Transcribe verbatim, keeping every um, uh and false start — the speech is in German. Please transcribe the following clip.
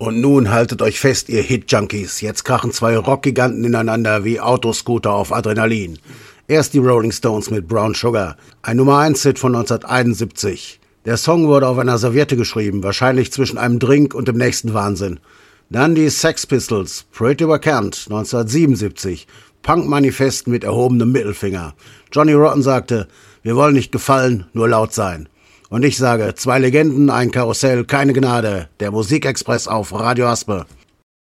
Und nun haltet euch fest, ihr Hit-Junkies. Jetzt krachen zwei Rockgiganten ineinander wie Autoscooter auf Adrenalin. Erst die Rolling Stones mit Brown Sugar, ein Nummer eins Hit von neunzehnhunderteinundsiebzig. Der Song wurde auf einer Serviette geschrieben, wahrscheinlich zwischen einem Drink und dem nächsten Wahnsinn. Dann die Sex Pistols, Pray to Bekannt, neunzehnhundertsiebenundsiebzig. Punk-Manifest mit erhobenem Mittelfinger. Johnny Rotten sagte, wir wollen nicht gefallen, nur laut sein. Und ich sage, zwei Legenden, ein Karussell, keine Gnade. Der Musikexpress auf Radio Aspe.